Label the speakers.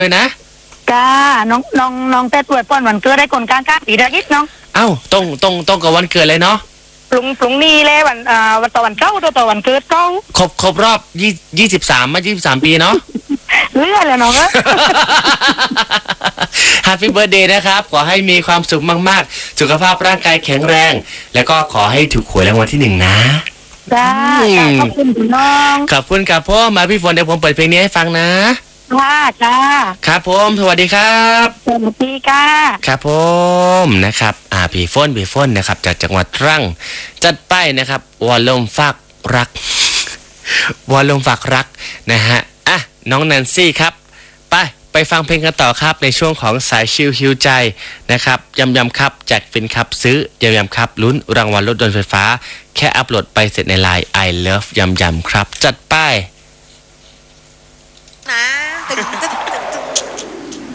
Speaker 1: เลยนะ
Speaker 2: จ้าน้องแต่ตัวป้อนวันเกิดได้คนกลางปีละอีกน้อง
Speaker 1: เอ้าตรงกับวันเกิดเลยเนาะ
Speaker 2: ปรุงนี้เลยวันต่อวันเก้าต่อวันเกิดเก้า
Speaker 1: ครบรอบ23 ปีเนาะ
Speaker 2: เลื่อนแล้วน้อง
Speaker 1: Happy Birthday นะครับขอให้มีความสุขมากๆสุขภาพร่างกายแข็งแรงแล้วก็ขอให้ถูกหวยรางวัลที่1นะ
Speaker 2: จ้าขอบคุณคุณน้อง
Speaker 1: ขอบคุณครับพ่อมาพี่ฝนเดี๋ยวผมเปิดเพลงนี้ให้ฟังนะ
Speaker 2: จ้า
Speaker 1: ครับผมสวัสดีครับ
Speaker 2: สวัสดีค่ะ
Speaker 1: ครับผมนะครับพี่ฝนนะครับจากจังหวัดตรังจัดไปนะครับวอลลุ่มฝากรักวอลลุ่มฝากรักนะฮะน้องแนนซี่ครับไปฟังเพลงกันต่อครับในช่วงของสายชิลฮิวใจนะครับยำครับแจกฟินครับซื้อยำครับลุ้นรางวัลรถยนต์ไฟฟ้าแค่อัปโหลดไปเสร็จในไลน์ I love ยำครับจัดไป